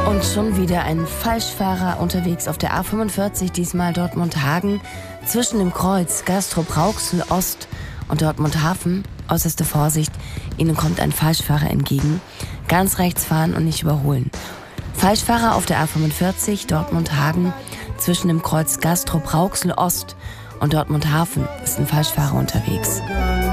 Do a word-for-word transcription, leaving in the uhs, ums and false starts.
Und schon wieder ein Falschfahrer unterwegs auf der A fünfundvierzig, diesmal Dortmund-Hagen, zwischen dem Kreuz Gastrop-Rauxel Ost und Dortmund-Hafen. Äußerste Vorsicht, Ihnen kommt ein Falschfahrer entgegen. Ganz rechts fahren und nicht überholen. Falschfahrer auf der A fünfundvierzig, Dortmund-Hagen, zwischen dem Kreuz Gastrop-Rauxel Ost und Dortmund-Hafen ist ein Falschfahrer unterwegs.